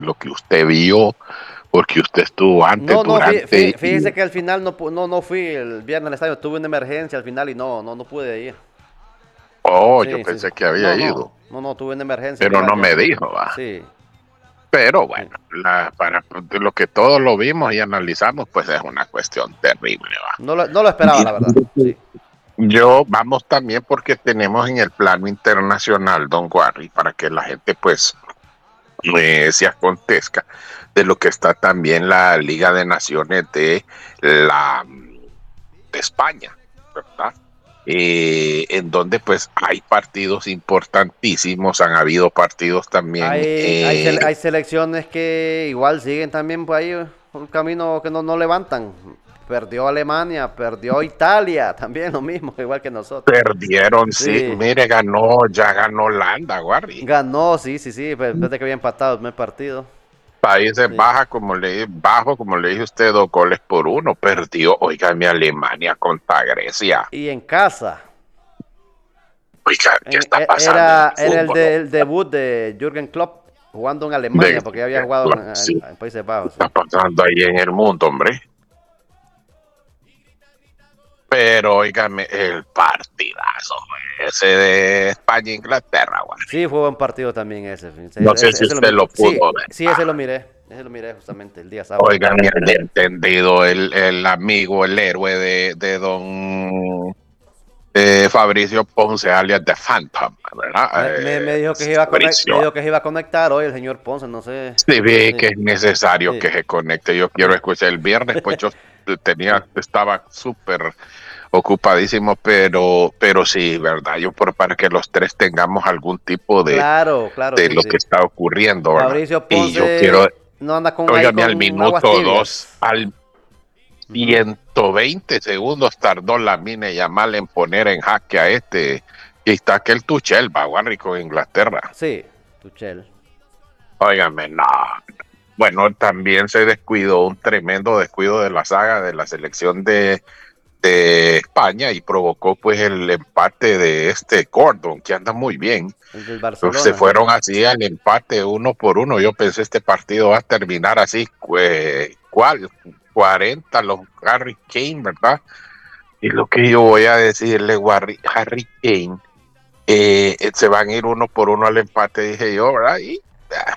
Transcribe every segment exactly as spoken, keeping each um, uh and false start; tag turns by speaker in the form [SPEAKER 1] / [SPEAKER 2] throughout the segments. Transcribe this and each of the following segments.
[SPEAKER 1] lo que usted vio, porque usted estuvo antes,
[SPEAKER 2] No, no, fí-
[SPEAKER 1] durante
[SPEAKER 2] fí-
[SPEAKER 1] y...
[SPEAKER 2] fíjese que al final no, pu- no, no fui el viernes al estadio, tuve una emergencia al final y no, no, no pude ir.
[SPEAKER 1] Oh, yo
[SPEAKER 2] Sí, sí, sí.
[SPEAKER 1] pensé que había
[SPEAKER 2] No, no,
[SPEAKER 1] ido,
[SPEAKER 2] no, no, tuve una emergencia al
[SPEAKER 1] pero
[SPEAKER 2] final
[SPEAKER 1] no
[SPEAKER 2] ya.
[SPEAKER 1] me dijo, va.
[SPEAKER 2] Sí,
[SPEAKER 1] Pero
[SPEAKER 2] sí.
[SPEAKER 1] bueno, la, para de lo que todos lo vimos y analizamos, pues es una cuestión terrible, va.
[SPEAKER 2] No lo, no lo esperaba, la verdad.
[SPEAKER 1] Y
[SPEAKER 2] Sí.
[SPEAKER 1] yo vamos también porque tenemos en el plano internacional, don Warry, para que la gente pues eh, se acontezca de lo que está también la Liga de Naciones de la de España, ¿verdad? Eh, en donde pues hay partidos importantísimos, han habido partidos también,
[SPEAKER 2] Hay, hay,
[SPEAKER 1] eh,
[SPEAKER 2] sele- hay selecciones que igual siguen también por ahí un camino que no, no levantan. Perdió Alemania, perdió Italia, también lo mismo, igual que nosotros.
[SPEAKER 1] perdieron, sí,
[SPEAKER 2] Sí,
[SPEAKER 1] mire, ganó, ya ganó Holanda, Guardi.
[SPEAKER 2] ganó, sí, sí, sí, pues, después de que había empatado el primer partido.
[SPEAKER 1] Países
[SPEAKER 2] Sí.
[SPEAKER 1] baja, como le bajo, como le dije usted, dos goles por uno, perdió, oiga, mi Alemania contra Grecia.
[SPEAKER 2] Y en casa,
[SPEAKER 1] Oiga, ¿qué
[SPEAKER 2] en-
[SPEAKER 1] está
[SPEAKER 2] e-
[SPEAKER 1] pasando en
[SPEAKER 2] era,
[SPEAKER 1] el
[SPEAKER 2] era el,
[SPEAKER 1] fútbol?
[SPEAKER 2] de- el debut de Jürgen Klopp jugando en
[SPEAKER 1] De,
[SPEAKER 2] Alemania, porque había jugado en,
[SPEAKER 1] sí,
[SPEAKER 2] en- en Países Bajos,
[SPEAKER 1] está
[SPEAKER 2] sí.
[SPEAKER 1] pasando ahí en el mundo, hombre. Pero, oígame, el partidazo fue ese de España-Inglaterra, güey.
[SPEAKER 2] Sí, fue buen partido también ese.
[SPEAKER 1] No
[SPEAKER 2] Ese,
[SPEAKER 1] sé
[SPEAKER 2] ese-
[SPEAKER 1] si
[SPEAKER 2] ese lo
[SPEAKER 1] usted
[SPEAKER 2] mi-
[SPEAKER 1] lo
[SPEAKER 2] sí,
[SPEAKER 1] pudo ver.
[SPEAKER 2] sí, ese lo
[SPEAKER 1] Ah,
[SPEAKER 2] miré. Ese lo miré justamente el día sábado.
[SPEAKER 1] oigan, el de entendido, el, el amigo, el héroe de, de don eh, Fabricio Ponce, alias The Phantom,
[SPEAKER 2] Me,
[SPEAKER 1] ¿verdad?
[SPEAKER 2] me, me
[SPEAKER 1] Eh,
[SPEAKER 2] dijo que se iba a conec- me
[SPEAKER 1] Fabricio.
[SPEAKER 2] dijo que se iba a conectar hoy el señor Ponce, no sé.
[SPEAKER 1] Sí, vi que
[SPEAKER 2] Sí,
[SPEAKER 1] es necesario
[SPEAKER 2] sí,
[SPEAKER 1] que se conecte. Yo quiero
[SPEAKER 2] sí,
[SPEAKER 1] escuchar el viernes, pues yo
[SPEAKER 2] sí.
[SPEAKER 1] tenía, estaba súper ocupadísimo, pero, pero sí, ¿verdad? Yo por para que los tres tengamos algún tipo de,
[SPEAKER 2] Claro, claro,
[SPEAKER 1] de
[SPEAKER 2] sí,
[SPEAKER 1] lo que
[SPEAKER 2] sí.
[SPEAKER 1] está ocurriendo, ¿verdad?
[SPEAKER 2] Fabricio
[SPEAKER 1] Y yo quiero,
[SPEAKER 2] Ponce no anda con ahí
[SPEAKER 1] óigame, al
[SPEAKER 2] con aguas
[SPEAKER 1] minuto dos,
[SPEAKER 2] tibias.
[SPEAKER 1] al
[SPEAKER 2] Ujú.
[SPEAKER 1] ciento veinte segundos tardó la mina Yamal en poner en jaque a este. Y está aquel Tuchel, Baguarri con Inglaterra.
[SPEAKER 2] Sí, Tuchel.
[SPEAKER 1] Óigame, no. Bueno, también se descuidó, un tremendo descuido de la saga de la selección de, de España y provocó pues el empate de este Gordon, que anda muy bien.
[SPEAKER 2] El del
[SPEAKER 1] Pues, se
[SPEAKER 2] Barcelona, sí.
[SPEAKER 1] fueron así al empate uno por uno. Yo pensé este partido va a terminar así, eh, ¿cuál? cuarenta los Harry Kane, ¿verdad? Y lo que yo voy a decirle, Harry, Harry Kane, eh, se van a ir uno por uno al empate, dije yo, ¿verdad? Y, ah,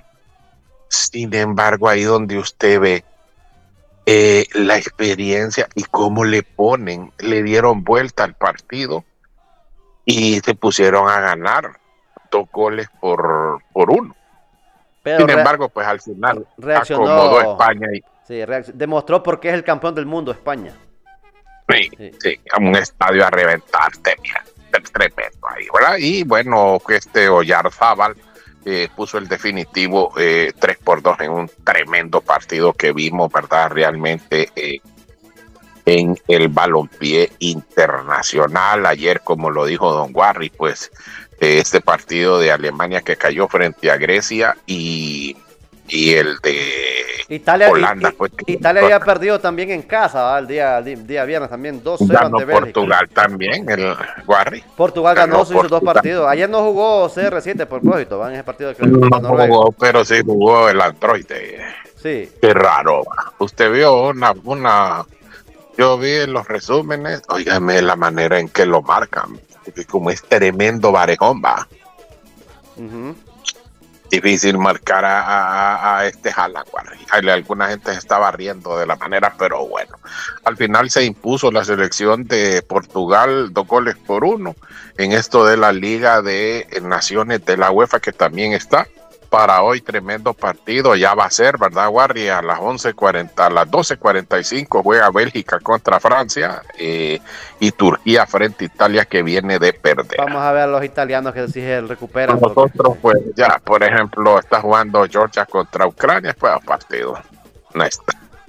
[SPEAKER 1] sin embargo, ahí donde usted ve eh, la experiencia y cómo le ponen, le dieron vuelta al partido y se pusieron a ganar dos goles por, por uno.
[SPEAKER 2] Pero
[SPEAKER 1] Sin
[SPEAKER 2] rea-
[SPEAKER 1] embargo, pues al final acomodó
[SPEAKER 2] reaccionó.
[SPEAKER 1] España y
[SPEAKER 2] Sí, reacc- demostró por qué es el campeón del mundo, España.
[SPEAKER 1] sí,
[SPEAKER 2] Sí.
[SPEAKER 1] sí, a un estadio a reventar, tenía tremendo ahí, ¿verdad? Y bueno, que este Oyarzábal eh, puso el definitivo eh, tres por dos en un tremendo partido que vimos, ¿verdad? Realmente eh, en el balompié internacional. Ayer, como lo dijo don Warry, pues eh, este partido de Alemania que cayó frente a Grecia y, y el de
[SPEAKER 2] Italia, i-
[SPEAKER 1] Holanda,
[SPEAKER 2] i-
[SPEAKER 1] pues que
[SPEAKER 2] Italia había perdido también en casa, ¿va? El día, el día viernes también dos cero
[SPEAKER 1] ganó
[SPEAKER 2] ante Bélgica.
[SPEAKER 1] Portugal también, el Warry.
[SPEAKER 2] Portugal ganó
[SPEAKER 1] Ganó
[SPEAKER 2] sus dos
[SPEAKER 1] Portugal.
[SPEAKER 2] partidos. Ayer no jugó C R siete por propósito, ¿va? En ese partido que-
[SPEAKER 1] No
[SPEAKER 2] contra Noruega.
[SPEAKER 1] jugó, pero sí jugó el androide.
[SPEAKER 2] Sí,
[SPEAKER 1] Qué raro. Usted vio una, una, yo vi en los resúmenes, óigame la manera en que lo marcan, porque como es tremendo varejón, va.
[SPEAKER 2] ujú.
[SPEAKER 1] Difícil marcar a, a, a este Haaland. Alguna gente se estaba riendo de la manera, pero bueno. Al final se impuso la selección de Portugal dos goles por uno en esto de la Liga de Naciones de la UEFA, que también está para hoy. Tremendo partido, ya va a ser, ¿verdad, Warri? A las once cuarenta, a las doce cuarenta y cinco juega Bélgica contra Francia eh, y Turquía frente a Italia, que viene de perder.
[SPEAKER 2] Vamos a ver a los italianos que sí se recuperan. Porque,
[SPEAKER 1] Nosotros,
[SPEAKER 2] sí.
[SPEAKER 1] pues ya, por ejemplo, está jugando Georgia contra Ucrania, pues partido. No está.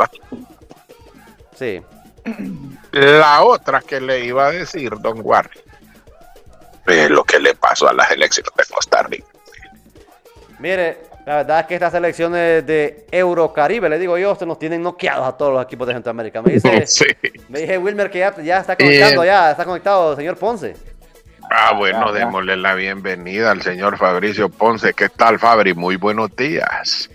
[SPEAKER 2] Sí.
[SPEAKER 1] La otra que le iba a decir, don Warri, es lo que le pasó a las elecciones de Costa Rica.
[SPEAKER 2] Mire, la verdad es que estas selecciones de Eurocaribe, le digo yo, se nos tienen noqueados a todos los equipos de Centroamérica. Me dice,
[SPEAKER 1] Sí.
[SPEAKER 2] me dice Wilmer que ya, ya está
[SPEAKER 1] Eh,
[SPEAKER 2] conectando, ya está conectado, señor Ponce.
[SPEAKER 1] ah, bueno,
[SPEAKER 2] Ya, ya.
[SPEAKER 1] démosle la bienvenida al señor Fabricio Ponce. ¿Qué tal, Fabri? Muy buenos días.